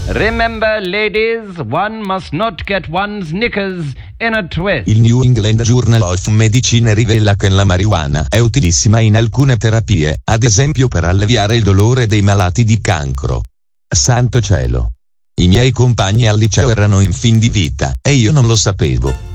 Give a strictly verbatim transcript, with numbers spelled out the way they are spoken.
Remember, ladies, one must not get one's knickers in a twist. Il New England Journal of Medicine rivela che la marijuana è utilissima in alcune terapie, ad esempio per alleviare il dolore dei malati di cancro. Santo cielo! I miei compagni al liceo erano in fin di vita, e io non lo sapevo.